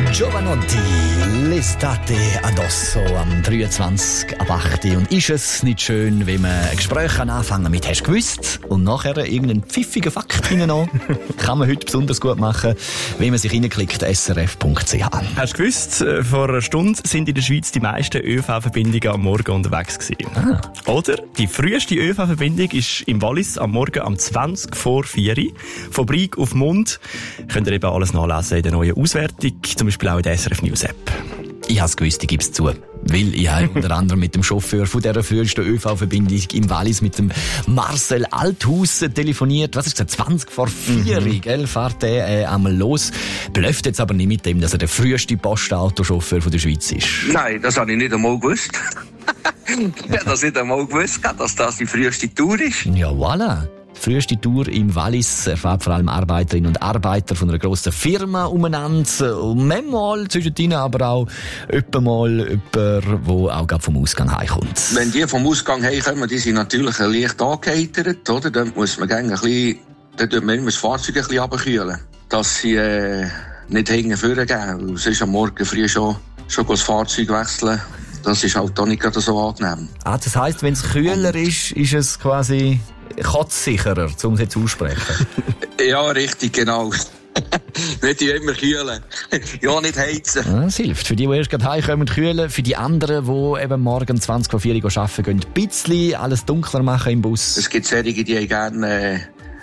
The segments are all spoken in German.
Giovanotti, l'estate addosso am 23 ab 8. Und ist es nicht schön, wenn man ein Gespräch anfangen mit «Hast du gewusst?» und nachher irgendeinen pfiffigen Fakt hinten kann man heute besonders gut machen, wenn man sich reinklickt, srf.ch. Hast du gewusst, vor einer Stunde sind in der Schweiz die meisten ÖV-Verbindungen am Morgen unterwegs gewesen. Oder die früheste ÖV-Verbindung ist im Wallis am Morgen um 20 vor 4 Uhr. Von Brig auf Mund. Könnt ihr eben alles nachlesen in der neuen Auswertung, zum Beispiel auch in der SRF News App. Ich habe es gewusst, ich gebe es zu. Weil ich habe unter anderem mit dem Chauffeur von dieser frühesten ÖV-Verbindung im Wallis, mit dem Marcel Althaus, telefoniert. Was ist das? 20 vor 4 Uhr, gell? Fährt der einmal los. Blöfft jetzt aber nicht mit dem, dass er der früheste Postautochauffeur von der Schweiz ist. Nein, das habe ich nicht einmal gewusst. Ich habe das nicht einmal gewusst, dass das die früheste Tour ist. Ja, voilà. Die früheste Tour im Wallis erfahrt vor allem Arbeiterinnen und Arbeiter von einer grossen Firma umeinander. Und manchmal zwischendrin aber auch mal jemand, der auch gerade vom Ausgang heimkommt. Wenn die vom Ausgang heimkommen, die sind natürlich leicht angeheitert, oder? Dann muss man gerne dann tut man immer das Fahrzeug ein bisschen runterkühlen. Dass sie nicht hinten vorne gehen. Sonst am Morgen früh schon das Fahrzeug wechseln. Das ist halt auch nicht gerade so angenehm. Das heisst, wenn es kühler ist es quasi kotzsicherer, um es jetzt aussprechen. Ja, richtig, genau. Nicht immer kühlen. Ja, nicht heizen. Das hilft. Für die erst gerade heimkommen und kühlen. Für die anderen, die eben morgen 20 vor 4 Uhr arbeiten gehen, ein bisschen alles dunkler machen im Bus. Es gibt solche, die gerne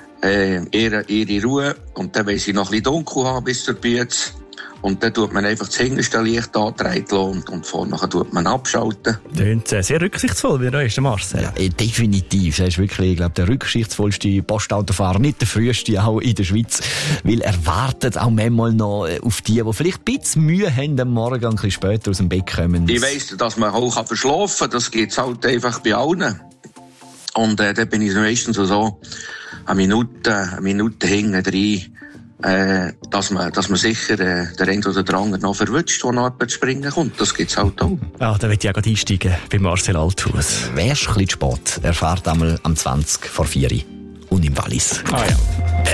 ihre Ruhe. Und dann wollen sie noch ein bisschen dunkel haben bis zur Bütze. Und dann tut man einfach das hinterste Licht antreten und vorne tut man abschalten. Klingt sehr rücksichtsvoll, wie der ist, Marcel. Ja, definitiv. Er ist wirklich, ich glaube, der rücksichtsvollste Postautofahrer, nicht der früheste, auch in der Schweiz. Weil er wartet auch manchmal noch auf die vielleicht ein bisschen Mühe haben, am Morgen ein bisschen später aus dem Bett kommen. Ich weiss, dass man auch verschlafen kann. Das geht halt einfach bei allen. Und dann bin ich meistens so eine Minute hinten rein. Dass man sicher der eine oder der andere noch verwünscht, der nach Arbeit springen kommt. Das gibt's halt auch. Da will ich auch gerade einsteigen bei Marcel Althaus. Wärst ein bisschen spät, er fährt einmal am 20 vor 4 Uhr und im Wallis. Ja.